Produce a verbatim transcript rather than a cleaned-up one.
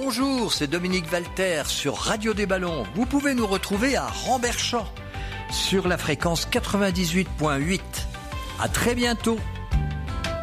Bonjour, c'est Dominique Walter sur Radio des Ballons. Vous pouvez nous retrouver à Ramberchamps sur la fréquence quatre-vingt-dix-huit virgule huit. À très bientôt.